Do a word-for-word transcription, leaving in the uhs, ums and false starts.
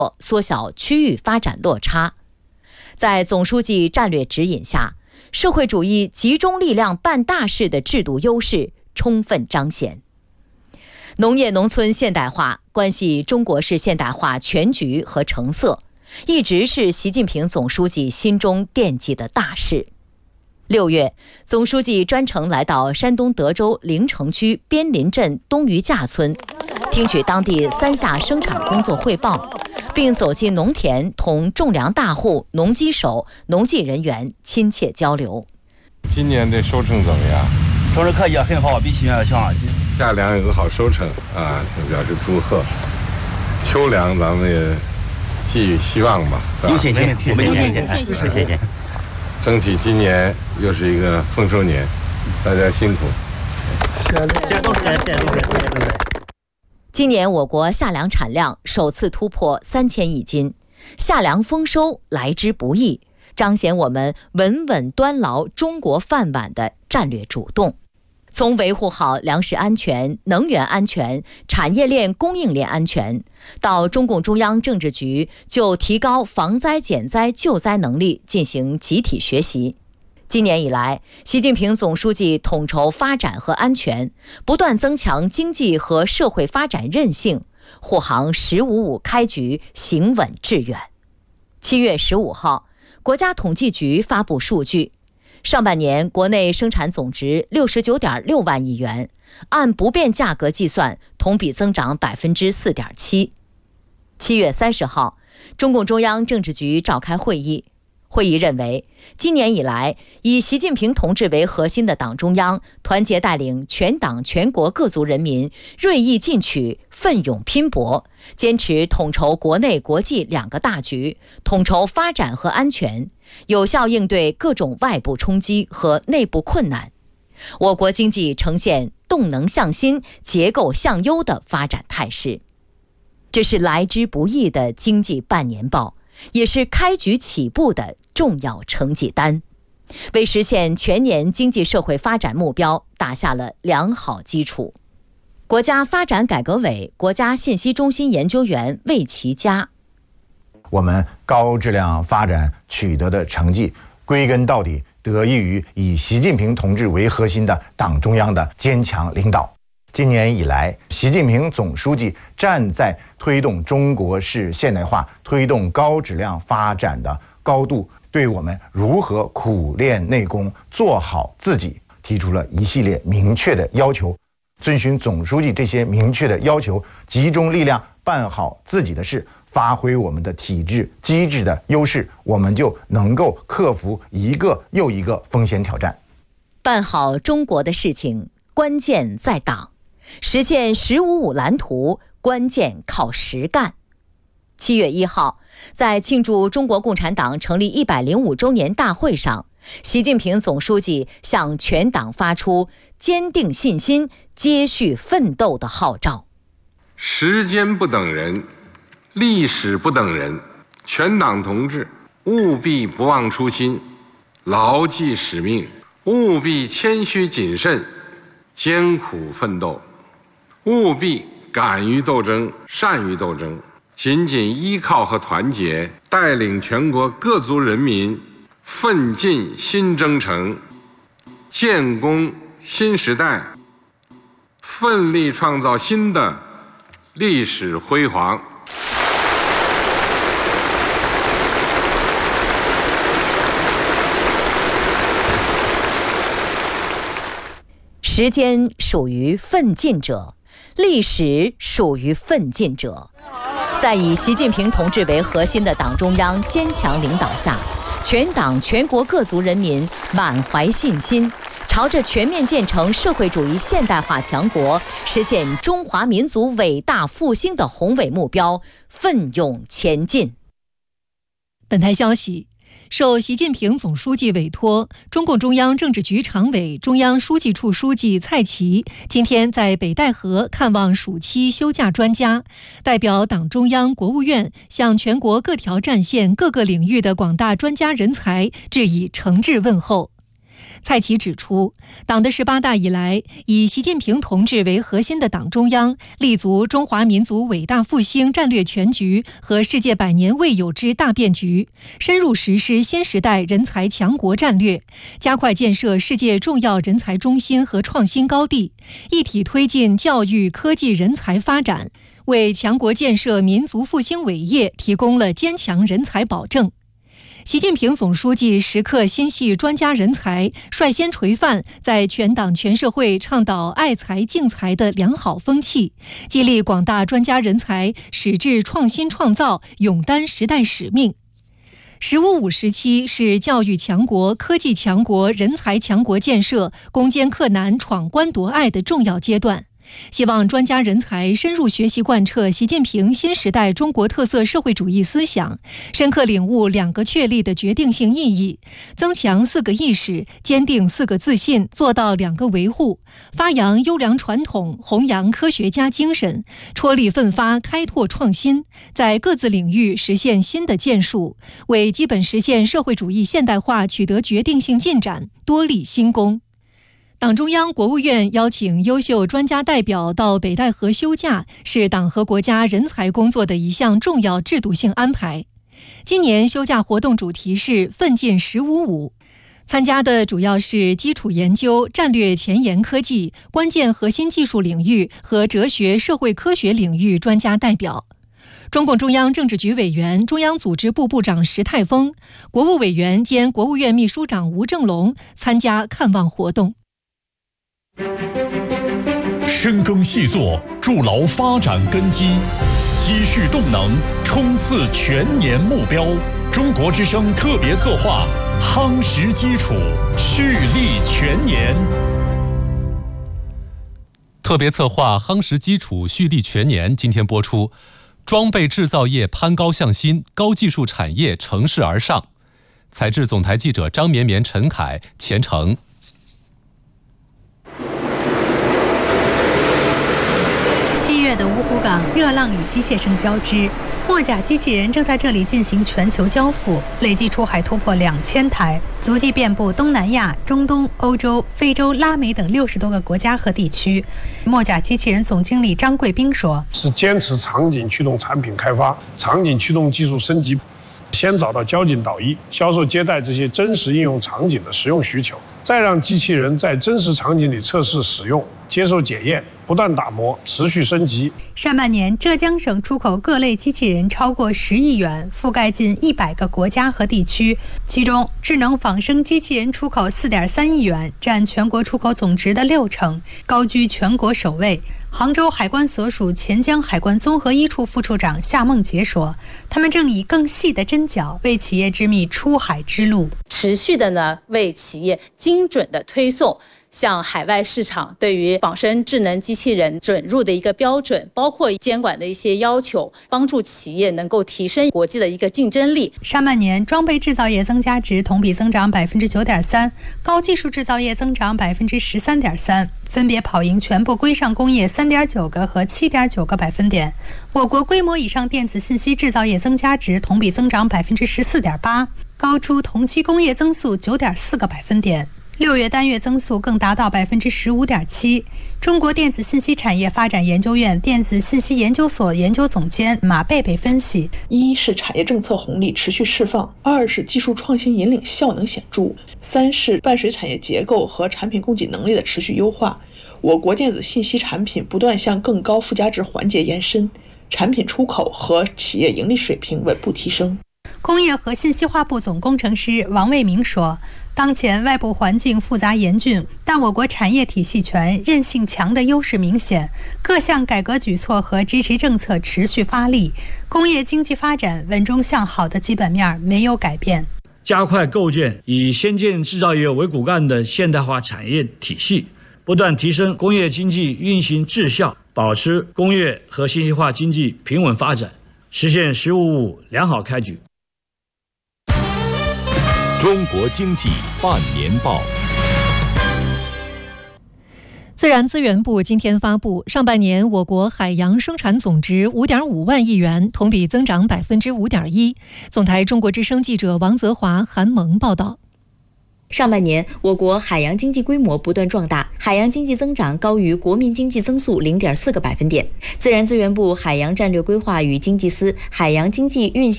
缩小区域发展落差。在总书记战略指引下，社会主义集中力量办大事的制度优势充分彰显。农业农村现代化关系中国式现代化全局和成色，一直是习近平总书记心中惦记的大事。六月，总书记专程来到山东德州临城区边林镇东余架村，听取当地三下生产工作汇报，并走进农田，同种粮大户、农机手、农技人员亲切交流。 今年的收成怎么样？ 收成可以，很好，比去年要强。 夏粮有个好收成啊，表示祝贺。秋粮咱们也寄予希望吧， 有信心，我们有信心，有信心。 争取今年又是一个丰收年，大家辛苦。 谢谢董事长，谢谢董事长，谢谢董事长。 今年我国夏粮产量首次突破三千亿斤，夏粮丰收来之不易，彰显我们稳稳端牢中国饭碗的战略主动。从维护好粮食安全、能源安全、产业链供应链安全，到中共中央政治局就提高防灾减灾救灾能力进行集体学习。今年以来，习近平总书记统筹发展和安全，不断增强经济和社会发展韧性，护航“十五五”开局行稳致远。七月十五号，国家统计局发布数据，上半年国内生产总值六十九点六万亿元，按不变价格计算，同比增长百分之四点七。七月三十号，中共中央政治局召开会议。会议认为，今年以来，以习近平同志为核心的党中央团结带领全党全国各族人民锐意进取、奋勇拼搏，坚持统筹国内国际两个大局，统筹发展和安全，有效应对各种外部冲击和内部困难。我国经济呈现动能向新、结构向优的发展态势。这是来之不易的经济半年报，也是开局起步的重要成绩单，为实现全年经济社会发展目标打下了良好基础。国家发展改革委国家信息中心研究员魏其佳： 我们高质量发展取得的成绩，归根到底得益于以习近平同志为核心的党中央的坚强领导。今年以来，习近平总书记站在推动中国式现代化、推动高质量发展的高度，对我们如何苦练内功、做好自己提出了一系列明确的要求。遵循总书记这些明确的要求，集中力量办好自己的事，发挥我们的体制机制的优势，我们就能够克服一个又一个风险挑战。 办好中国的事情，关键在党。实现“十五五”蓝图，关键靠实干。七月一号，在庆祝中国共产党成立一百零五周年大会上，习近平总书记向全党发出坚定信心、接续奋斗的号召。 时间不等人，历史不等人，全党同志务必不忘初心，牢记使命，务必谦虚谨慎，艰苦奋斗。务必敢于斗争，善于斗争，紧紧依靠和团结，带领全国各族人民奋进新征程，建功新时代，奋力创造新的历史辉煌。 时间属于奋进者，历史属于奋进者。在以习近平同志为核心的党中央坚强领导下，全党全国各族人民满怀信心，朝着全面建成社会主义现代化强国、实现中华民族伟大复兴的宏伟目标奋勇前进。 本台消息，受习近平总书记委托，中共中央政治局常委、中央书记处书记蔡奇今天在北戴河看望暑期休假专家，代表党中央、国务院向全国各条战线各个领域的广大专家人才致以诚挚问候。 蔡奇指出，党的十八大以来，以习近平同志为核心的党中央立足中华民族伟大复兴战略全局和世界百年未有之大变局，深入实施新时代人才强国战略，加快建设世界重要人才中心和创新高地，一体推进教育科技人才发展，为强国建设民族复兴伟业提供了坚强人才保证。习近平总书记时刻心系专家人才，率先垂范在全党全社会倡导爱才敬才的良好风气，激励广大专家人才矢志创新创造，勇担时代使命。十五五时期是教育强国、科技强国、人才强国建设攻坚克难、闯关夺隘的重要阶段。希望专家人才深入学习贯彻习近平新时代中国特色社会主义思想，深刻领悟两个确立的决定性意义，增强四个意识，坚定四个自信，做到两个维护，发扬优良传统，弘扬科学家精神，踔厉奋发，开拓创新，在各自领域实现新的建树，为基本实现社会主义现代化取得决定性进展多立新功。党中央、国务院邀请优秀专家代表到北戴河休假，是党和国家人才工作的一项重要制度性安排。今年休假活动主题是奋进十五五，参加的主要是基础研究、战略前沿科技、关键核心技术领域和哲学社会科学领域专家代表。中共中央政治局委员、中央组织部部长石泰峰、国务委员兼国务院秘书长吴正龙参加看望活动。 深耕细作，筑牢发展根基，积蓄动能，冲刺全年目标。中国之声特别策划，夯实基础，蓄力全年。 特别策划夯实基础，蓄力全年，今天播出。装备制造业攀高向新，高技术产业乘势而上。采制总台记者张绵绵、陈凯、钱程。 七月的芜湖港，热浪与机械声交织，墨甲机器人正在这里进行全球交付，累计出海突破两千台，足迹遍布东南亚、中东、欧洲、非洲、拉美等六十多个国家和地区。墨甲机器人总经理张贵斌说：“ 是坚持场景驱动产品开发，场景驱动技术升级。”先找到交警导医、销售接待这些真实应用场景的实用需求，再让机器人在真实场景里测试使用，接受检验，不断打磨，持续升级。 上半年，浙江省出口各类机器人超过十亿元，覆盖近一百个国家和地区。其中，智能仿生机器人出口四点三亿元，占全国出口总值的六成，高居全国首位。杭州海关所属钱江海关综合一处副处长夏梦杰说：“他们正以更细的针脚为企业织密出海之路， 持续的呢为企业精准的推送向海外市场对于仿生智能机器人准入的一个标准，包括监管的一些要求，帮助企业能够提升国际的一个竞争力。” 上半年，装备制造业增加值同比增长百分之九点三，高技术制造业增长百分之十三点三，分别跑赢全部规上工业三点九个和七点九个百分点。我国规模以上电子信息制造业增加值同比增长百分之十四点八，高出同期工业增速九点四个百分点。六月单月增速更达到百分之十五点七。中国电子信息产业发展研究院电子信息研究所研究总监马贝贝分析： 一是产业政策红利持续释放，二是技术创新引领效能显著，三是伴随产业结构和产品供给能力的持续优化，我国电子信息产品不断向更高附加值环节延伸，产品出口和企业盈利水平稳步提升。 工业和信息化部总工程师王卫明说：“当前外部环境复杂严峻，但我国产业体系全、韧性强的优势明显，各项改革举措和支持政策持续发力，工业经济发展稳中向好的基本面没有改变。 加快构建以先进制造业为骨干的现代化产业体系，不断提升工业经济运行质效，保持工业和信息化经济平稳发展，实现十五五良好开局。” 中国经济半年报。 自然资源部今天发布，上半年我国海洋生产总值五点五万亿元，同比增长百分之五点一。总台中国之声记者王泽华、韩萌报道。 上半年，我国海洋经济规模不断壮大，海洋经济增长高于国民经济增速 零点四个百分点。自然资源部海洋战略规划与经济司海洋经济运行